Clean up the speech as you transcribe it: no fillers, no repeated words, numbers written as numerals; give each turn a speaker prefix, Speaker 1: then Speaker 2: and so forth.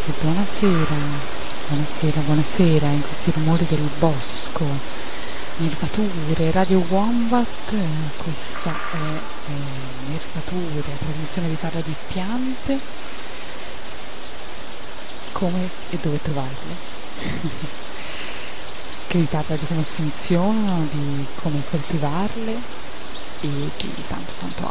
Speaker 1: E buonasera, buonasera, buonasera, in questi rumori del bosco, Nervature, Radio Wombat, questa è Nervature, la trasmissione vi parla di piante, come e dove trovarle, che vi parla di come funzionano, di come coltivarle e di tanto tanto